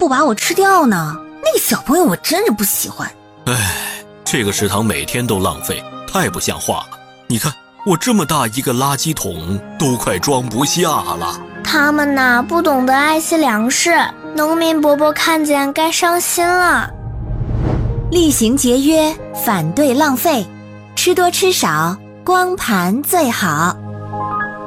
不把我吃掉呢？那个小朋友我真是不喜欢。 这个食堂每天都浪费，太不像话了。你看我这么大一个垃圾桶都快装不下了。 他们呐，不懂得爱惜粮食，农民伯伯看见该伤心了。 厉行节约，反对浪费，吃多吃少，光盘最好。